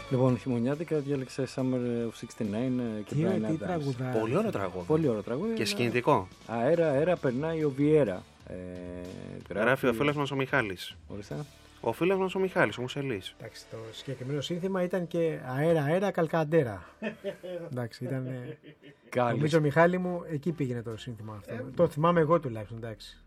Λοιπόν, χειμωνιάτικα διάλεξε Summer of 69 και Brian Adams. Πολύ ωραίο τραγούδι. Πολύ ωραίο τραγούδι. Και σκηνητικό. Αέρα περνάει ο Βιέρα. Γράφει ο φίλος μας ο Μιχάλης. Ορίστε. Ο φίλος μας ο Μιχάλης, ο Μουσελής. Εντάξει, το συγκεκριμένο σύνθημα ήταν και αέρα καλκαντέρα. Εντάξει, ήταν. Νομίζω, Μιχάλη μου, εκεί πήγαινε το σύνθημα αυτό. Το θυμάμαι εγώ τουλάχιστον, εντάξει.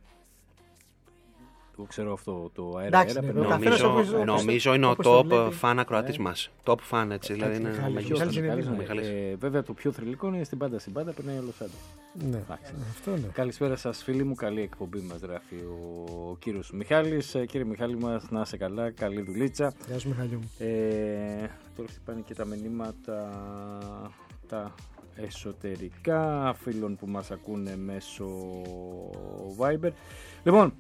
Το ξέρω αυτό το αέρα. Νομίζω είναι ο top fan ακροατής μας. Top fan, έτσι. Δηλαδή είναι ο Μιχάλης. Βέβαια το πιο θρυλικό είναι στην πάντα περνάει ο Λος Άντζελες. Καλησπέρα σας φίλοι μου, καλή εκπομπή μας γράφει ο κύριος Μιχάλης. Κύριε Μιχάλη μας, να είσαι καλά, καλή δουλίτσα. Γεια σου Μιχάλη μου. Τώρα χτυπάνε και τα μηνύματα τα εσωτερικά φίλων που μας ακούνε μέσω Viber. Λοιπόν,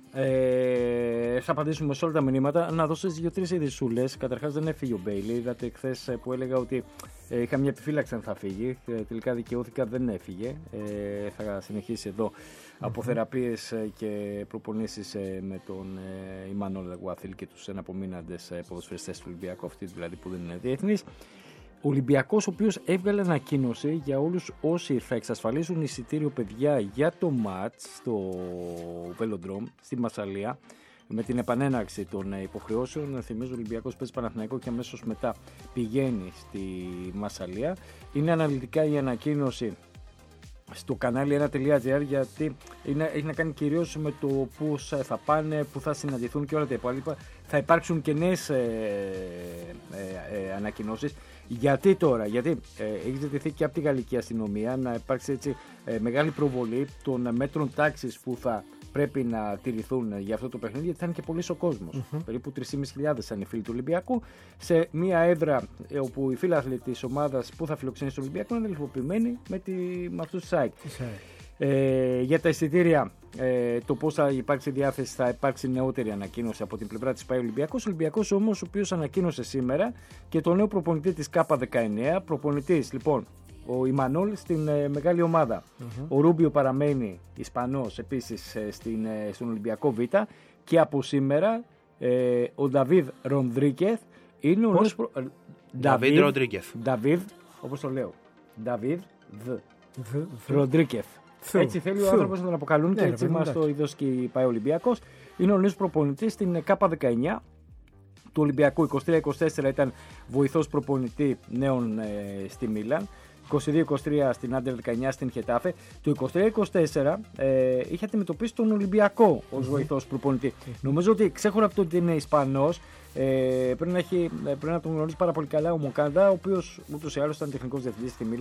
θα απαντήσουμε σε όλα τα μηνύματα. Να δώσω 2-3 ειδησούλες. Καταρχάς δεν έφυγε ο Μπέιλι. Είδατε χθες που έλεγα ότι είχα μια επιφύλαξη αν θα φύγει. Τελικά δικαιώθηκα, δεν έφυγε. Θα συνεχίσει εδώ από θεραπείες και προπονήσεις με τον Ιμανόλ Γουάθιλ και τους εναπομείναντες ποδοσφαιριστές του Ολυμπιακού, αυτοί δηλαδή που δεν είναι διεθνείς. Ο Ολυμπιακός, ο οποίος έβγαλε ανακοίνωση για όλους όσοι θα εξασφαλίσουν εισιτήριο, παιδιά, για το μάτς στο Βελοντρόμ, στη Μασσαλία, με την επανέναρξη των υποχρεώσεων. Θυμίζω, ο Ολυμπιακός παίζει Παναθηναϊκό και αμέσως μετά πηγαίνει στη Μασσαλία. Είναι αναλυτικά η ανακοίνωση στο κανάλι 1.gr, γιατί έχει να κάνει κυρίως με το πώς θα πάνε, που θα συναντηθούν και όλα τα υπόλοιπα. Θα υπάρξουν και νέες ανακοινώσεις. Γιατί τώρα, γιατί έχει ζητηθεί και από τη γαλλική αστυνομία να υπάρξει έτσι μεγάλη προβολή των μέτρων τάξης που θα πρέπει να τηρηθούν για αυτό το παιχνίδι, γιατί θα είναι και πολύς ο κόσμος. Περίπου 3.500 είναι οι φίλοι του Ολυμπιακού, σε μια έδρα όπου οι φίλαθλοι της ομάδας που θα φιλοξενήσει τον Ολυμπιακό είναι αδελφοποιημένοι με αυτούς τους ΑΕΚ. Για τα εισιτήρια, το πώς θα υπάρξει διάθεση, θα υπάρξει νεότερη ανακοίνωση από την πλευρά της ΠΑΕ Ολυμπιακός. Ο Ολυμπιακός όμως, ο οποίος ανακοίνωσε σήμερα και το νέο προπονητή της ΚΑΠΑ19. Προπονητής λοιπόν ο Ιμανόλ στην μεγάλη ομάδα. Ο Ρούμπιο παραμένει Ισπανός επίσης στον Ολυμπιακό Β. Και από σήμερα ο Νταβίδ Ρονδρίκεθ είναι ο νέος Νταβίδ Ροντρίκεθ. Νταβίδ, όπως το λέω. Νταβίδ Ροντρίκεθ. Έτσι θέλει ο άνθρωπος να τον αποκαλούν και έτσι μας το είδος και πάει ο Ολυμπιακός. Είναι ο νέος προπονητής στην ΚΑΠΑ19 του Ολυμπιακού. 23-24 ήταν βοηθός προπονητή νέων στη Μίλαν. 22-23 στην Άντερ 19 στην Χετάφε. Το 23-24 είχε αντιμετωπίσει τον Ολυμπιακό ως βοηθός προπονητή. Νομίζω ότι ξέχωρα από το ότι είναι Ισπανός, πρέπει να τον γνωρίζει πάρα πολύ καλά ο Μοκάντα, ο οποίος ούτως ή άλλως ήταν τεχνικός διευθυντής στη Μίλαν.